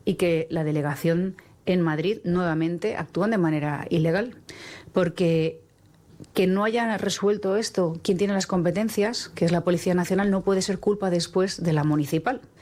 y que la delegación en Madrid nuevamente actúan de manera ilegal, porque que no hayan resuelto esto quien tiene las competencias, que es la Policía Nacional, no puede ser culpa después de la municipal.